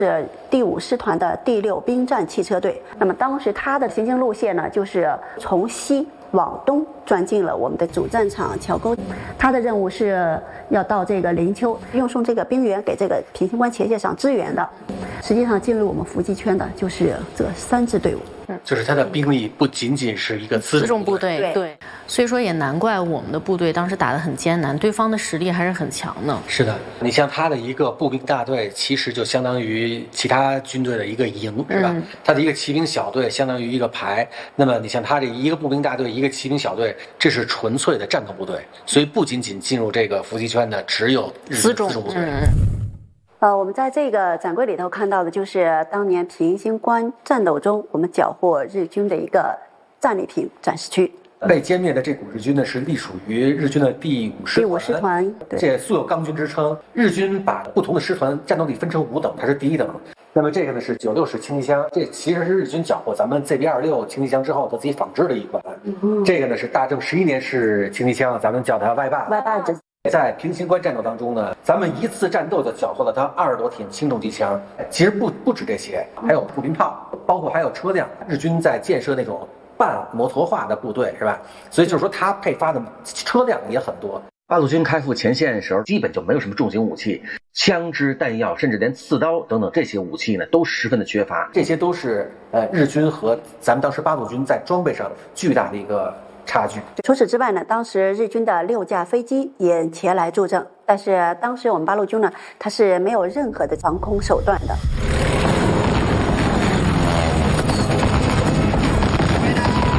是第5师团的第6兵站汽车队。那么当时它的行进路线呢，就是从西往东钻进了我们的主战场桥沟。它的任务是要到这个灵丘，运送这个兵员给这个平型关前线上支援的。实际上进入我们伏击圈的就是这3支队伍。 就是他的兵力不仅仅是一个辎重部队， 对，所以说也难怪我们的部队当时打得很艰难，对方的实力还是很强的。 是的，你像他的一个步兵大队，其实就相当于其他军队的一个营，是吧？他的一个骑兵小队相当于一个排。那么你像他这一个步兵大队，一个骑兵小队，这是纯粹的战斗部队，所以不仅仅进入这个伏击圈的只有辎重部队。 我们在这个展柜里头看到的就是当年平型关战斗中我们缴获日军的一个战利品展示区。 被歼灭的这股日军呢，是隶属于日军的第5师团，这素有钢军之称。日军把不同的师团战斗力分成5等，它是第1等。那么这个呢是96式轻机枪，这其实是日军缴获咱们 ZB26轻机枪之后他自己仿制的一款。这个呢是大正11年式轻机枪，咱们叫它 Y8。在平型关战斗当中呢，咱们一次战斗就缴获了它20多挺轻重机枪。其实不止这些，还有步兵炮，包括还有车辆。日军在建设那种半摩托化的部队，是吧？所以就是说它配发的车辆也很多。八路军开赴前线的时候，基本就没有什么重型武器，枪支、弹药，甚至连刺刀等等这些武器呢，都十分的缺乏。这些都是日军和咱们当时八路军在装备上巨大的一个差距。 除此之外呢，当时日军的6架飞机也前来助阵，但是当时我们八路军呢，它是没有任何的防空手段的。